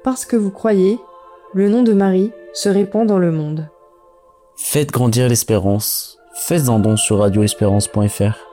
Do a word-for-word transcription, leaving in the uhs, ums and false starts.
parce que vous croyez, le nom de Marie se répand dans le monde. Faites grandir l'espérance. Faites un don sur radio espérance point f r.